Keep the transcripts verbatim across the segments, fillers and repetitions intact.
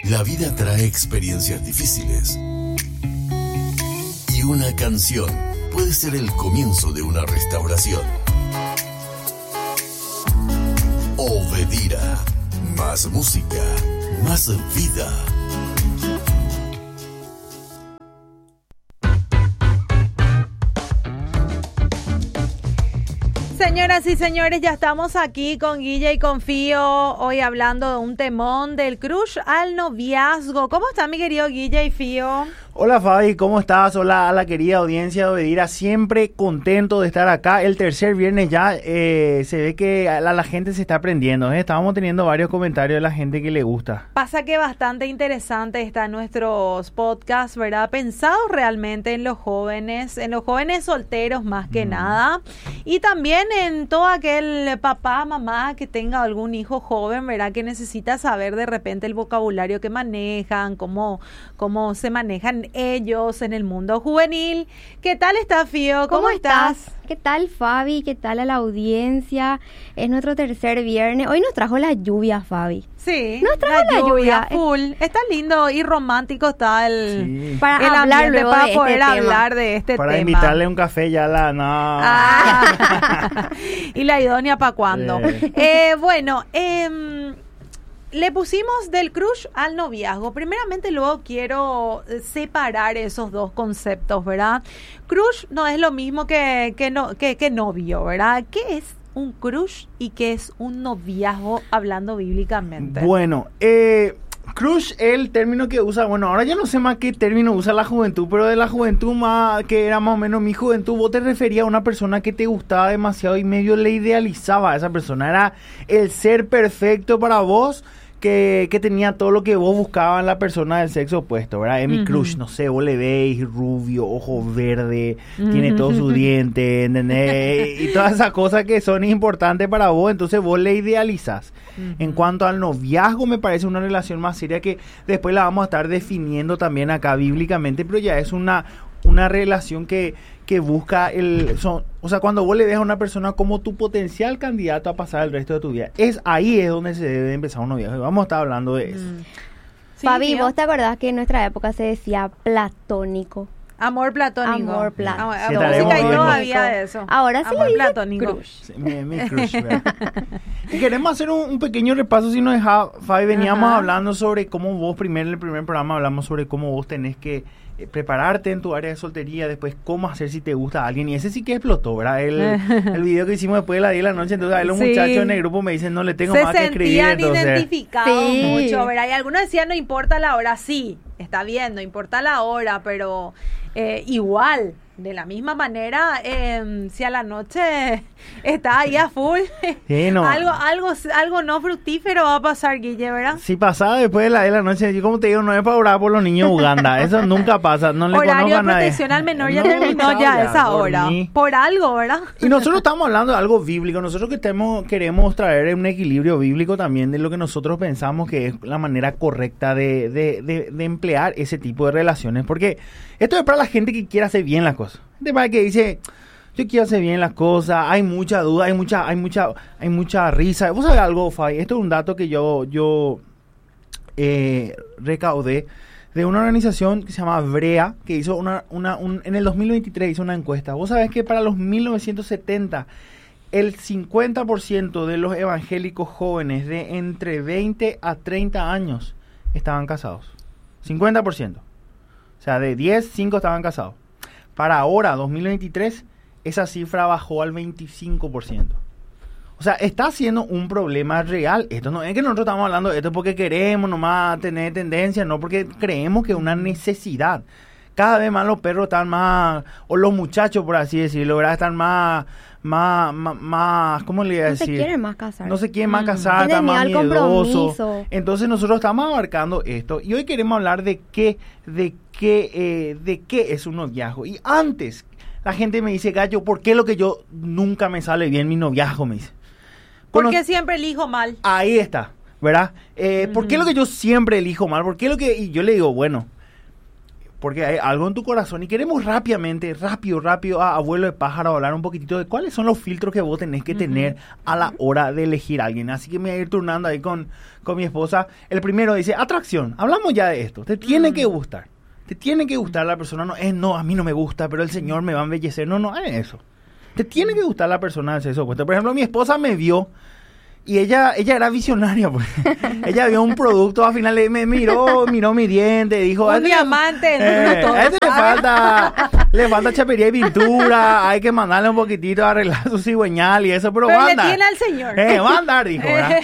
La vida trae experiencias difíciles. Y una canción puede ser el comienzo de una restauración. Obedira. Más música, más vida. Señoras y señores, ya estamos aquí con Guille y con Fío, hoy hablando de un temón del crush al noviazgo. ¿Cómo está mi querido Guille y Fío? Hola Fabi, ¿cómo estás? Hola a la querida audiencia de Obedira, siempre contento de estar acá. El tercer viernes ya eh, se ve que la, la gente se está aprendiendo, ¿eh? Estábamos teniendo varios comentarios de la gente que le gusta. Pasa que bastante interesante están nuestros podcasts, ¿verdad? Pensados realmente en los jóvenes, en los jóvenes solteros más que mm. nada. Y también en todo aquel papá, mamá que tenga algún hijo joven, ¿verdad? Que necesita saber de repente el vocabulario que manejan, cómo, cómo se manejan ellos en el mundo juvenil. ¿Qué tal está, Fío? ¿Cómo, ¿Cómo estás? estás? ¿Qué tal, Fabi? ¿Qué tal a la audiencia? Es nuestro tercer viernes. Hoy nos trajo la lluvia, Fabi. Sí, nos trajo la, la lluvia, lluvia. Full. Está lindo y romántico está el, sí. para el hablar luego para de poder este hablar tema. de este para tema. Para invitarle un café ya la... No. Ah. ¿Y la idónea para cuándo? Eh. Eh, bueno, eh... le pusimos del crush al noviazgo. Primeramente, luego quiero separar esos dos conceptos, ¿verdad? Crush no es lo mismo que, que, no, que, que novio, ¿verdad? ¿Qué es un crush y qué es un noviazgo hablando bíblicamente? Bueno, eh... crush es el término que usa, bueno, ahora ya no sé más qué término usa la juventud, pero de la juventud más, que era más o menos mi juventud, vos te referías a una persona que te gustaba demasiado y medio le idealizaba a esa persona, era el ser perfecto para vos, que, que tenía todo lo que vos buscabas en la persona del sexo opuesto, ¿verdad? Es mi uh-huh. crush, no sé, vos le veis rubio, ojo verde, uh-huh. tiene todos sus dientes, ¿entendés? Y todas esas cosas que son importantes para vos, entonces vos le idealizás. Uh-huh. En cuanto al noviazgo, me parece una relación más seria que después la vamos a estar definiendo también acá bíblicamente, pero ya es una, una relación que, que busca el... Son, o sea, cuando vos le ves a una persona como tu potencial candidato a pasar el resto de tu vida, es ahí es donde se debe empezar un noviazgo. Vamos a estar hablando de eso. Mm. Sí, Fabi, ¿vos te acordás que en nuestra época se decía platónico? Amor platónico. Amor platónico. Sí, música y todavía de eso. Ahora sí Amor le dice platónico. Crush. Sí, mi, mi crush, y queremos hacer un, un pequeño repaso, si nos deja, Fabi. Veníamos Ajá. hablando sobre cómo vos, primero en el primer programa hablamos sobre cómo vos tenés que eh, prepararte en tu área de soltería, después cómo hacer si te gusta a alguien, y ese sí que explotó, ¿verdad? El, el video que hicimos después de las diez de la noche, entonces ahí los sí. muchachos en el grupo me dicen, no le tengo Se más que escribir. Se sentían identificados sí. mucho, ¿verdad? Y algunos decían, no importa la hora, sí, está bien, no importa la hora, pero... Eh, igual, de la misma manera, eh, si a la noche está ahí a full, sí, no. algo, algo, algo no fructífero va a pasar, Guille, ¿verdad? Si pasaba después de la de la noche, yo como te digo, no es para orar por los niños Uganda, eso nunca pasa, no le Horario conozco a nadie. Horario de protección al menor ya no, terminó ya, ya esa hora, dormí. Por algo, ¿verdad? Y nosotros estamos hablando de algo bíblico, nosotros que tenemos, queremos traer un equilibrio bíblico también de lo que nosotros pensamos que es la manera correcta de, de, de, de emplear ese tipo de relaciones, porque esto es para la gente que quiere hacer bien las cosas, de para que dice, yo quiero hacer bien las cosas, hay mucha duda, hay mucha, hay mucha, hay mucha risa. ¿Vos sabés algo, Fabi? Esto es un dato que yo, yo eh, recaudé de una organización que se llama Brea, que hizo una, una, un, en el dos mil veintitrés hizo una encuesta. Vos sabés que para los mil novecientos setenta, el cincuenta por ciento de los evangélicos jóvenes de entre veinte a treinta años estaban casados. cincuenta por ciento. O sea, de diez, cinco estaban casados. Para ahora, dos mil veintitrés, esa cifra bajó al veinticinco por ciento. O sea, está siendo un problema real. Esto no es que nosotros estamos hablando de esto porque queremos nomás tener tendencia, no porque creemos que es una necesidad. Cada vez más los perros están más, o los muchachos, por así decirlo, ¿verdad? Están más, más, más, más ¿cómo le iba a decir? No se quieren más casar. No se quieren más casar, mm. están más miedosos. Compromiso. Entonces nosotros estamos abarcando esto. Y hoy queremos hablar de qué, de qué, eh, de qué es un noviazgo. Y antes, la gente me dice, Gallo, ¿por qué lo que yo nunca me sale bien mi noviazgo? Me dice. ¿Por Bueno, qué siempre elijo mal? Ahí está, ¿verdad? Eh, Mm. ¿Por qué lo que yo siempre elijo mal? ¿Por qué lo que...? Y yo le digo, bueno... porque hay algo en tu corazón y queremos rápidamente, rápido, rápido, a abuelo de pájaro, hablar un poquitito de cuáles son los filtros que vos tenés que uh-huh. tener a la hora de elegir a alguien. Así que me voy a ir turnando ahí con, con mi esposa. El primero dice, atracción. Hablamos ya de esto. Te tiene uh-huh. que gustar. Te tiene que gustar la persona. No, es, no, a mí no me gusta, pero el Señor me va a embellecer. No, no, es eso. Te tiene que gustar la persona del sexo opuesto. Por ejemplo, mi esposa me vio y ella ella era visionaria, pues. Ella vio un producto, al final me miró, miró mi diente, dijo... Un diamante, eh, a este le falta, le falta chapería y pintura, hay que mandarle un poquitito a arreglar su cigüeñal y eso, pero, pero va a le andar. tiene al Señor. Eh, va a andar, dijo, ¿verdad?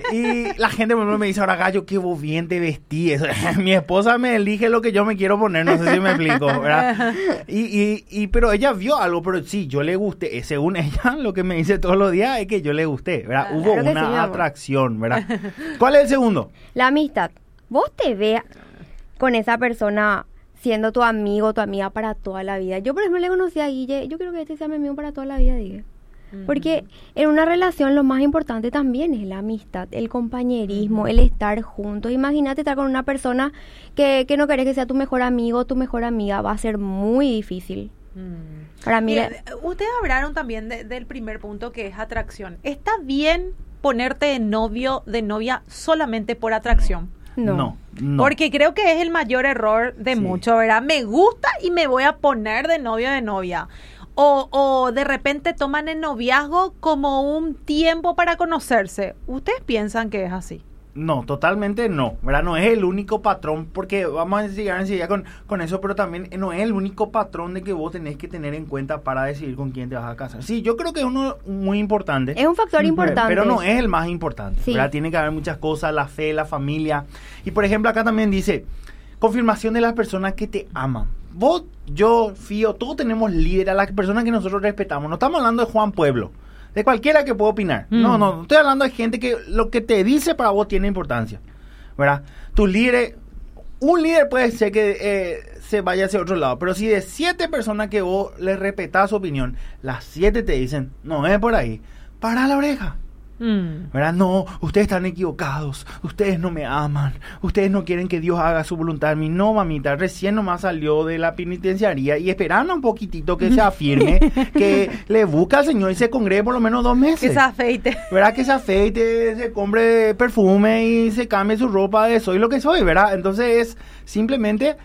Y la gente me dice, ahora Gallo, qué vos bien te vestí. Eso. Mi esposa me elige lo que yo me quiero poner, no sé si me explico, ¿verdad? Y, y, y, pero ella vio algo, pero sí, yo le gusté. Según ella, lo que me dice todos los días es que yo le gusté, ¿verdad? Hubo Claro que una sí, mi amor. atracción, ¿verdad? ¿Cuál es el segundo? La amistad. Vos te veas con esa persona siendo tu amigo, tu amiga para toda la vida. Yo, por ejemplo, le conocí a Guille. Yo quiero que este sea mi amigo para toda la vida, dije. Porque en una relación lo más importante también es la amistad, el compañerismo, el estar juntos. Imagínate estar con una persona que, que no querés que sea tu mejor amigo o tu mejor amiga. Va a ser muy difícil. Mm. Para mí... Mira, ustedes hablaron también de, del primer punto, que es atracción. ¿Está bien ponerte de novio, de novia, solamente por atracción? No. No, no. Porque creo que es el mayor error de Sí. muchos, ¿verdad? Me gusta y me voy a poner de novio, de novia. O, o de repente toman el noviazgo como un tiempo para conocerse. ¿Ustedes piensan que es así? No, totalmente no, ¿verdad? No es el único patrón, porque vamos a llegar enseguida con, con eso, pero también no es el único patrón de que vos tenés que tener en cuenta para decidir con quién te vas a casar. Sí, yo creo que es uno muy importante. Es un factor importante. Pero no es el más importante, Sí. ¿verdad? Tiene que haber muchas cosas, la fe, la familia. Y por ejemplo, acá también dice, confirmación de las personas que te aman. Vos, yo, Fío, todos tenemos líderes, a las personas que nosotros respetamos. No estamos hablando de Juan Pueblo, de cualquiera que pueda opinar. Mm. No, no, estoy hablando de gente que lo que te dice para vos tiene importancia, ¿verdad? Tus líderes, un líder puede ser que eh, se vaya hacia otro lado, pero si de siete personas que vos les respetás su opinión, las siete te dicen, no es por ahí, para la oreja. Mm. ¿Verdad? No, ustedes están equivocados, ustedes no me aman, ustedes no quieren que Dios haga su voluntad en mí. No, mamita, recién nomás salió de la penitenciaría y esperando un poquitito que se afirme, que le busca al Señor y se congregue por lo menos dos meses. Que se afeite. ¿Verdad? Que se afeite, se compre perfume y se cambie su ropa de soy lo que soy, ¿verdad? Entonces es simplemente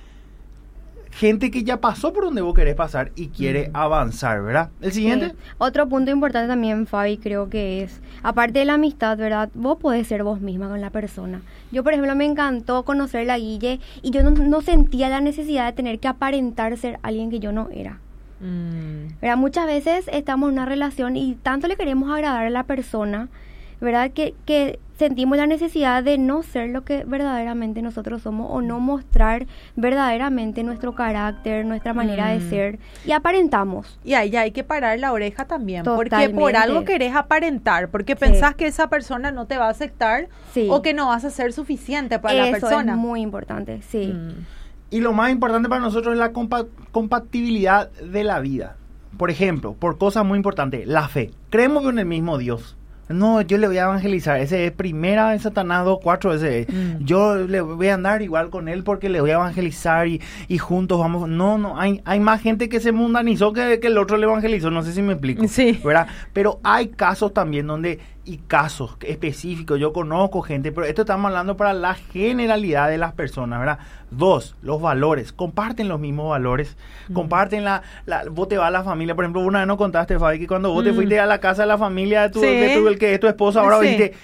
gente que ya pasó por donde vos querés pasar y quiere mm. avanzar, ¿verdad? El siguiente. Sí. Otro punto importante también, Fabi, creo que es, aparte de la amistad, ¿verdad? Vos podés ser vos misma con la persona. Yo, por ejemplo, me encantó conocer a Guille y yo no, no sentía la necesidad de tener que aparentar ser alguien que yo no era. Mm. ¿Verdad? Muchas veces estamos en una relación y tanto le queremos agradar a la persona, ¿verdad? Que, que sentimos la necesidad de no ser lo que verdaderamente nosotros somos o no mostrar verdaderamente nuestro carácter, nuestra manera mm. de ser y aparentamos. Y ahí hay que parar la oreja también, Totalmente. Porque por algo querés aparentar, porque sí. pensás que esa persona no te va a aceptar sí. o que no vas a ser suficiente para Eso la persona. Eso es muy importante, sí. Mm. Y lo más importante para nosotros es la compa- compatibilidad de la vida. Por ejemplo, por cosas muy importantes, la fe. Creemos en el mismo Dios. No, yo le voy a evangelizar. Ese es primera de Satanás dos cuatro. Ese es. Mm. Yo le voy a andar igual con él porque le voy a evangelizar y, y juntos vamos. No, no, hay, hay más gente que se mundanizó que, que el otro le evangelizó. No sé si me explico. Sí. ¿Verdad? Pero hay casos también donde, y casos específicos, yo conozco gente, pero esto estamos hablando para la generalidad de las personas, ¿verdad? Dos, los valores. Comparten los mismos valores. Mm. Comparten la, la. Vos te vas a la familia. Por ejemplo, una vez nos contaste, Fabi, que cuando vos mm. te fuiste a la casa de la familia de tu, sí. de tu el que es tu esposa, ahora sí. dijiste,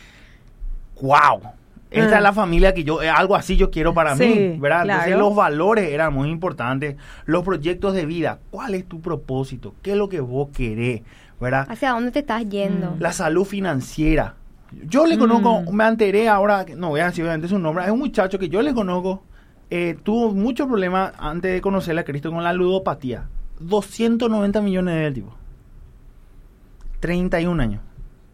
wow, esta ah. es la familia que yo, algo así yo quiero para sí, mí, ¿verdad? Claro. Entonces los valores eran muy importantes. Los proyectos de vida, ¿cuál es tu propósito? ¿Qué es lo que vos querés? ¿Verdad? ¿Hacia dónde te estás yendo? La salud financiera. Yo le conozco, mm. me enteré ahora, no voy a decir obviamente su nombre, es un muchacho que yo le conozco, eh, tuvo muchos problemas antes de conocerle a Cristo con la ludopatía. doscientos noventa millones de tipo. treinta y un años.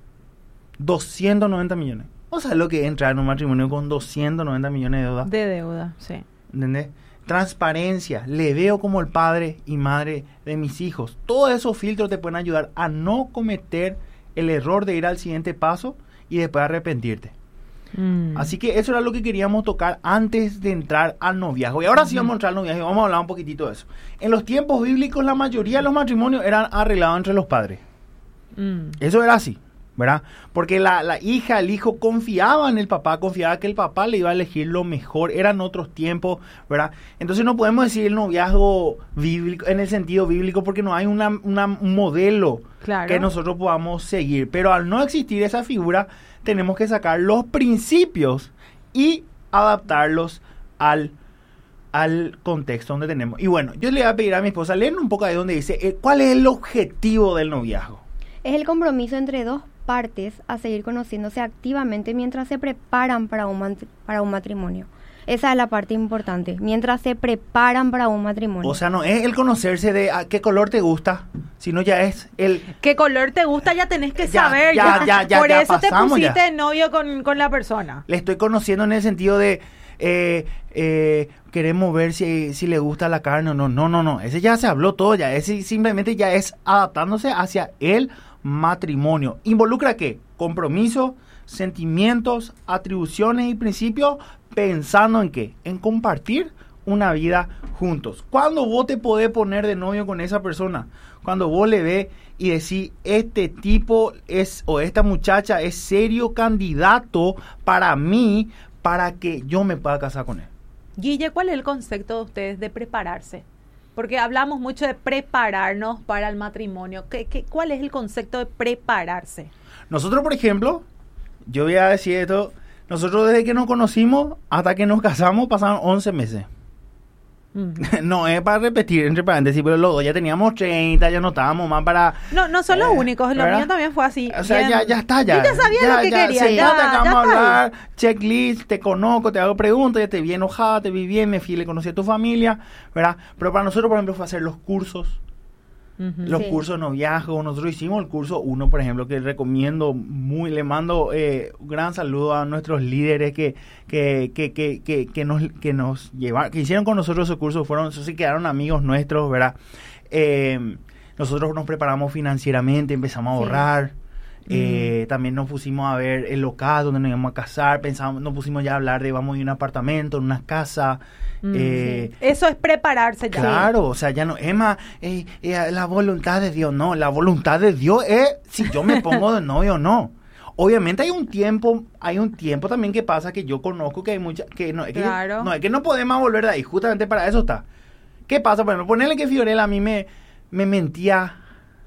doscientos noventa millones. O sea, lo que es entrar en un matrimonio con doscientos noventa millones de deuda. De deuda, sí. ¿Entendés? Transparencia. Le veo como el padre y madre de mis hijos. Todos esos filtros te pueden ayudar a no cometer el error de ir al siguiente paso y después arrepentirte. Mm. Así que eso era lo que queríamos tocar antes de entrar al noviazgo. Y ahora sí vamos a entrar al noviazgo y vamos a hablar un poquitito de eso. En los tiempos bíblicos la mayoría de los matrimonios eran arreglados entre los padres. Mm. Eso era así, ¿verdad? Porque la, la hija, el hijo confiaba en el papá, confiaba que el papá le iba a elegir lo mejor. Eran otros tiempos, ¿verdad? Entonces no podemos decir el noviazgo bíblico en el sentido bíblico porque no hay una, una, un modelo Claro. que nosotros podamos seguir. Pero al no existir esa figura, tenemos que sacar los principios y adaptarlos al, al contexto donde tenemos. Y bueno, yo le voy a pedir a mi esposa, leer un poco ahí donde dice, eh, ¿cuál es el objetivo del noviazgo? Es el compromiso entre dos partes a seguir conociéndose activamente mientras se preparan para un, mat- para un matrimonio. Esa es la parte importante, mientras se preparan para un matrimonio. O sea, no es el conocerse de a qué color te gusta, sino ya es el... ¿Qué color te gusta? Ya tenés que Ya, saber. ya, Ya, ya, ya, Por ya eso te pasamos pusiste ya. de novio con, con la persona. Le estoy conociendo en el sentido de... Eh, eh, queremos ver si, si le gusta la carne o no. No, no, no. Ese ya se habló todo ya. Ese simplemente ya es adaptándose hacia el matrimonio. ¿Involucra qué? Compromiso, sentimientos, atribuciones y principios, pensando en qué? En compartir una vida juntos. ¿Cuándo vos te podés poner de novio con esa persona? Cuando vos le ves y decís, este tipo es, o esta muchacha es serio candidato para mí, para que yo me pueda casar con él. Guille, ¿cuál es el concepto de ustedes de prepararse? Porque hablamos mucho de prepararnos para el matrimonio. ¿Qué, qué, ¿Cuál es el concepto de prepararse? Nosotros, por ejemplo, yo voy a decir esto, nosotros desde que nos conocimos hasta que nos casamos pasaron once meses. Mm. No es para repetir, entre paréntesis, pero los dos ya teníamos treinta, ya no estábamos más para... No, no son los Eh, únicos, lo ¿verdad? mío también fue así. O sea, bien. ya, ya está, ya. Yo ya sabía lo que quería, sí, ya, te acabamos ya de está hablar, checklist, te conozco, te hago preguntas, ya te vi enojada, te vi bien, me fui, le conocí a tu familia, ¿verdad? Pero para nosotros, por ejemplo, fue hacer los cursos, Ujú. los Sí. cursos de noviazgo. Nosotros hicimos el curso uno, por ejemplo, que recomiendo muy, le mando eh, un gran saludo a nuestros líderes que que que que que, que nos que nos llevaron, que hicieron con nosotros esos cursos, fueron, eso sí, quedaron amigos nuestros, ¿verdad? Eh, nosotros nos preparamos financieramente, empezamos a Sí. ahorrar. Eh, también nos pusimos a ver el local donde nos íbamos a casar, pensamos, nos pusimos ya a hablar de vamos a ir a un apartamento, en una casa. Mm, eh, Eso es prepararse ya. Claro, o sea, ya no, Emma, eh, eh, la voluntad de Dios, no, la voluntad de Dios es si yo me pongo de novio o no. Obviamente hay un tiempo, hay un tiempo también que pasa que yo conozco que hay mucha, que no, es que, Claro. no, es que no podemos volver de ahí, justamente para eso está. ¿Qué pasa? Bueno, ponerle que Fiorella a mí me, me mentía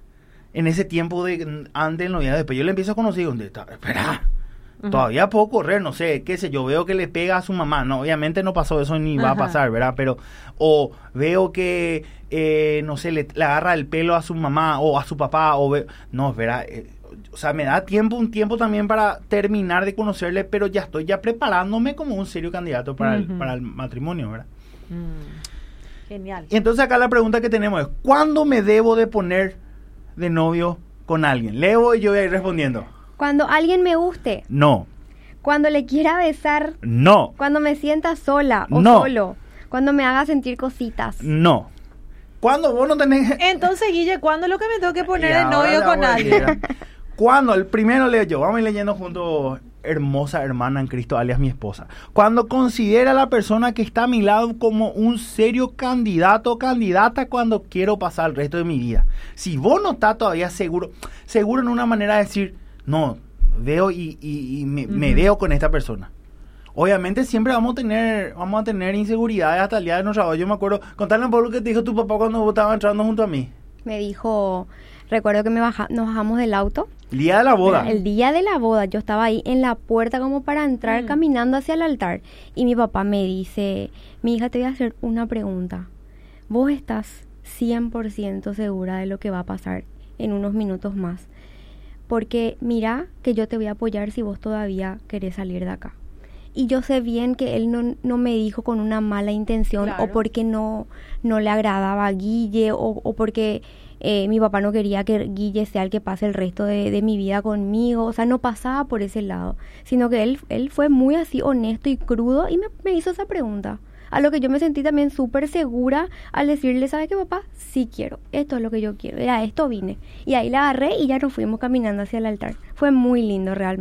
en ese tiempo de antes del noviazgo, después yo le empiezo a conocer y digo, ¿dónde está? Espera. Ujú. Todavía puedo correr, no sé, qué sé yo, veo que le pega a su mamá, no, obviamente no pasó eso ni va a Ajá. pasar, ¿verdad? Pero, o veo que, eh, no sé, le, le agarra el pelo a su mamá o a su papá, o ve, no, ¿verdad? Eh, o sea, me da tiempo, un tiempo también para terminar de conocerle, pero ya estoy ya preparándome como un serio candidato para, Ujú. el, para el matrimonio, ¿verdad? Mm. Genial. Y entonces acá la pregunta que tenemos es, ¿cuándo me debo de poner de novio con alguien? Leo y yo voy a ir respondiendo. Cuando alguien me guste, No, cuando le quiera besar, no, cuando me sienta sola o No. solo, cuando me haga sentir cositas. no. ¿Cuándo vos no tenés... Entonces, Guille, ¿cuándo es lo que me tengo que poner Y de ahora novio la con voy a alguien? decir. Cuando el primero leo yo, vamos a ir leyendo juntos, hermosa hermana en Cristo, alias mi esposa. Cuando considera a la persona que está a mi lado como un serio candidato o candidata cuando quiero pasar el resto de mi vida. Si vos no estás todavía seguro, seguro en una manera de decir, no, veo y, y, y me, Ujú. me veo con esta persona. Obviamente siempre vamos a tener, vamos a tener inseguridades hasta el día de nuestra boda. Yo me acuerdo, contarle un poco lo que te dijo tu papá cuando vos estabas entrando junto a mí. Me dijo, recuerdo que me baja, nos bajamos del auto. El día de la boda. El día de la boda, yo estaba ahí en la puerta como para entrar Mm. caminando hacia el altar. Y mi papá me dice, mi hija, te voy a hacer una pregunta. ¿Vos estás cien por ciento segura de lo que va a pasar en unos minutos más? Porque mira que yo te voy a apoyar si vos todavía querés salir de acá. Y yo sé bien que él no, no me dijo con una mala intención, Claro. o porque no, no le agradaba a Guille, o, o porque eh, mi papá no quería que Guille sea el que pase el resto de, de mi vida conmigo. O sea, no pasaba por ese lado, sino que él, él fue muy así honesto y crudo y me, me hizo esa pregunta. A lo que yo me sentí también súper segura al decirle, ¿sabes qué, papá? Sí quiero, esto es lo que yo quiero, y a esto vine. Y ahí la agarré y ya nos fuimos caminando hacia el altar. Fue muy lindo realmente.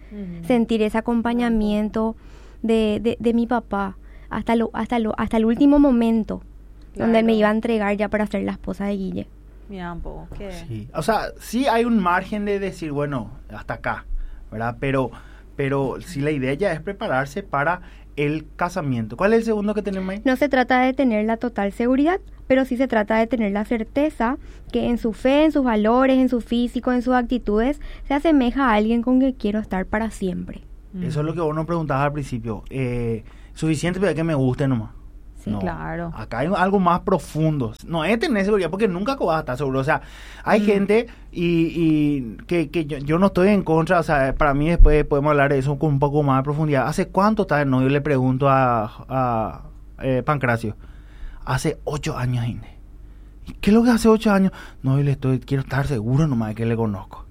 Uh-huh. Sentir ese acompañamiento de, de, de mi papá hasta, lo, hasta, lo, hasta el último momento, claro, donde él me iba a entregar ya para ser la esposa de Guille. Mira un poco, ¿qué? Sí. O sea, sí hay un margen de decir, bueno, hasta acá, ¿verdad? Pero, pero sí la idea ya es prepararse para el casamiento. ¿Cuál es el segundo que tenemos ahí? No se trata de tener la total seguridad, pero sí se trata de tener la certeza que en su fe, en sus valores, en su físico, en sus actitudes, se asemeja a alguien con quien quiero estar para siempre. Mm. Eso es lo que vos nos preguntabas al principio. Eh, suficiente para que me guste nomás. Sí, no, claro. Acá hay algo más profundo. No es tener seguridad, porque nunca vas a estar seguro. O sea, hay mm. gente y, y que, que yo, yo no estoy en contra. O sea, para mí después podemos hablar de eso con un poco más de profundidad. ¿Hace cuánto está el novio? Le pregunto a, a eh, Pancracio. Hace ocho años, Ine. ¿Qué es lo que hace ocho años? No, yo le estoy, quiero estar seguro nomás de que le conozco.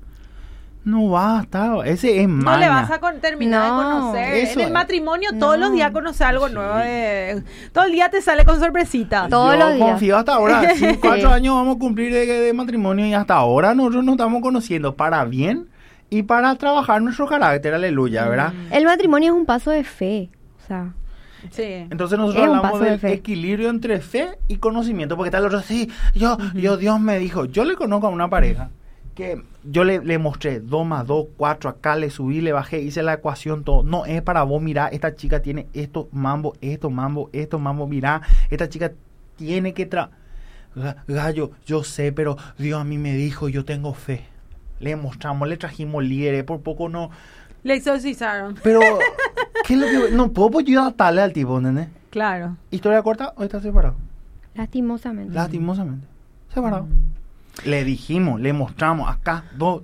No basta, ese es maña. No le vas a con, terminar no, de conocer. En el es. matrimonio No. todos los días conoces algo Sí. nuevo. De, todo el día te sale con sorpresitas. Todos Yo los días. confío hasta ahora. Sí, Sí. cuatro años vamos a cumplir de, de matrimonio y hasta ahora nosotros nos estamos conociendo para bien y para trabajar nuestro carácter, aleluya, ¿verdad? Mm. El matrimonio es un paso de fe, o sea... Sí. Entonces nosotros Es un hablamos paso de del fe. equilibrio entre fe y conocimiento, porque tal otro, sí, yo, uh-huh. yo, Dios me dijo, yo le conozco a una pareja que yo le, le mostré dos más dos, cuatro, acá le subí, le bajé, hice la ecuación, todo. No es para vos, mirá, esta chica tiene esto, mambo, esto, mambo, esto, mambo, mirá, esta chica tiene que tra... Gallo, yo sé, pero Dios a mí me dijo, yo tengo fe. Le mostramos, le trajimos líderes, por poco no... Le exorcizaron. Pero, ¿qué es lo que...? No puedo pues yo atarle al tipo, ¿entendés? Claro. ¿Historia corta o está separado? Lastimosamente. Lastimosamente. Separado. Mm. Le dijimos, le mostramos, acá, dos...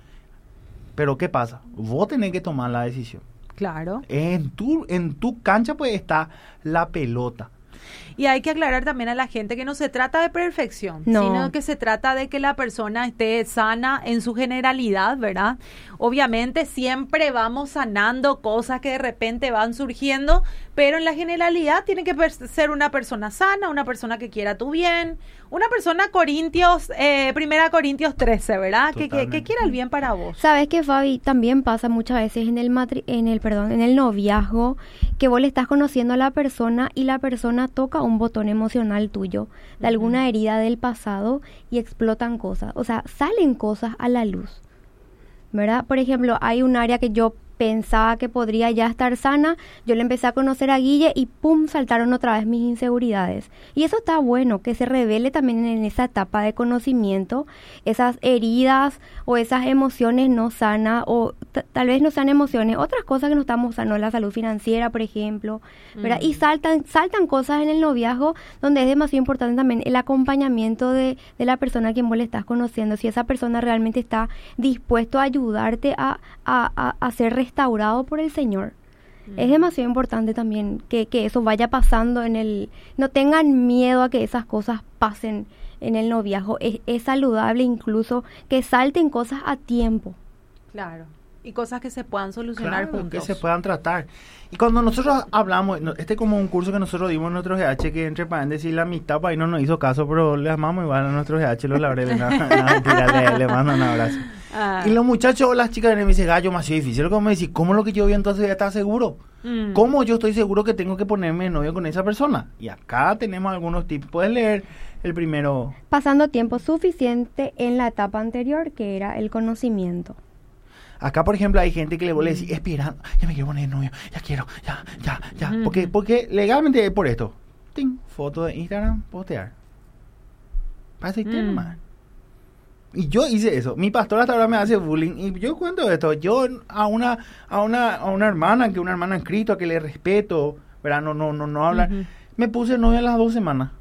Pero, ¿qué pasa? Vos tenés que tomar la decisión. Claro. En tu, en tu cancha pues está la pelota. Y hay que aclarar también a la gente que no se trata de perfección, no. sino que se trata de que la persona esté sana en su generalidad, ¿verdad? Obviamente siempre vamos sanando cosas que de repente van surgiendo, pero en la generalidad tiene que ser una persona sana, una persona que quiera tu bien, una persona Corintios, eh, primera Corintios trece, ¿verdad? Que, que, que quiera el bien para vos. Sabes que, Fabi, también pasa muchas veces en el matri en el perdón, en el noviazgo, que vos le estás conociendo a la persona y la persona toca un botón emocional tuyo de alguna herida del pasado y explotan cosas, o sea, salen cosas a la luz, ¿verdad? Por ejemplo, hay un área que yo pensaba que podría ya estar sana, yo le empecé a conocer a Guille y pum, saltaron otra vez mis inseguridades. Y eso está bueno, que se revele también en esa etapa de conocimiento, esas heridas o esas emociones no sanas, o t- tal vez no sean emociones, otras cosas que no estamos sanos, la salud financiera, por ejemplo, ¿verdad? Mm. Y saltan, saltan cosas en el noviazgo donde es demasiado importante también el acompañamiento de, de la persona a quien vos le estás conociendo, si esa persona realmente está dispuesto a ayudarte a, a, a, a ser restaurado por el Señor. Mm. Es demasiado importante también que, que eso vaya pasando en el... No tengan miedo a que esas cosas pasen en el noviazgo. Es, es saludable incluso que salten cosas a tiempo. Claro. Y cosas que se puedan solucionar claro, juntos. que se puedan tratar. Y cuando nosotros hablamos, este es como un curso que nosotros dimos en nuestro G H, que entre paréntesis la mitad para ahí no nos hizo caso, pero le amamos igual a nuestro G H, los laureles. No, no, mentira, le, le mando un abrazo. Ah. Y los muchachos o las chicas me dicen, gallo, más difícil. Como me dicen, ¿cómo lo que yo vi entonces ya está seguro? Mm. ¿Cómo yo estoy seguro que tengo que ponerme de novio con esa persona? Y acá tenemos algunos tips. Puedes leer el primero. Pasando tiempo suficiente en la etapa anterior, que era el conocimiento. Acá, por ejemplo, hay gente que le vuelve a decir, esperando, ya me quiero poner de novio, ya quiero, ya, ya, ya. Mm. Porque, porque legalmente es por esto. Ting, foto de Instagram, postear. Pasa y mm. más. Y yo hice eso. Mi pastor hasta ahora me hace bullying. Y yo cuento esto. Yo a una, a una, a una hermana, que una hermana inscrita, que le respeto, ¿verdad? No, no, no, no habla. Uh-huh. Me puse novia a las dos semanas.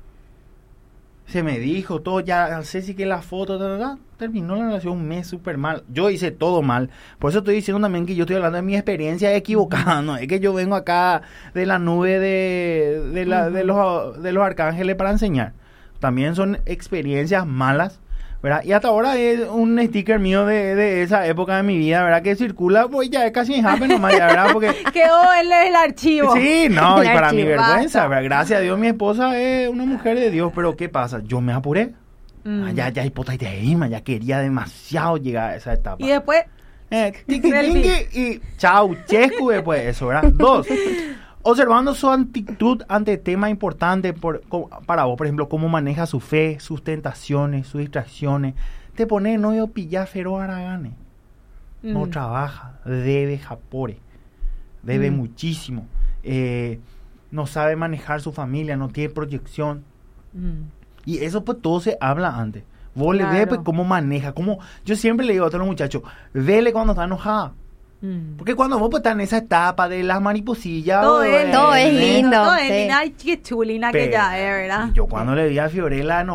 Se me dijo todo, ya sé si que la foto, ta, ta, ta, terminó la relación un mes súper mal. Yo hice todo mal. Por eso estoy diciendo también que yo estoy hablando de mi experiencia equivocada. No es que yo vengo acá de la nube de, de, la, uh-huh. de, los, de los arcángeles para enseñar. También son experiencias malas, ¿verdad? Y hasta ahora es un sticker mío de, de esa época de mi vida, ¿verdad? Que circula, pues ya es casi en happen nomás, ya, ¿verdad? Porque... Quedó el, el archivo. Sí, no, el y para archivo. mi vergüenza, ¿verdad? Gracias a Dios mi esposa es una mujer de Dios, pero ¿qué pasa? Yo me apuré. Mm. Ah, ya, ya, hipota, ya quería demasiado llegar a esa etapa. Y después... Eh, tiqui, tiqui, y chau, chescu después de eso, ¿verdad? Dos, observando su actitud ante temas importantes por, como, para vos, por ejemplo, cómo maneja su fe, sus tentaciones, sus distracciones. Te pone novio pillar feroz aragane. Mm. No trabaja, debe japore, debe mm. muchísimo. Eh, no sabe manejar su familia, no tiene proyección. Mm. Y eso pues todo se habla antes. Vos claro. le ves pues, cómo maneja, cómo... Yo siempre le digo a todos los muchachos, vele cuando está enojada. Mm. Porque cuando vos pues, estás en esa etapa de las mariposillas... Todo, es, todo es lindo. Todo es lindo. Ay, qué chulina que ya es, ¿verdad? Yo cuando sí. le vi a Fiorella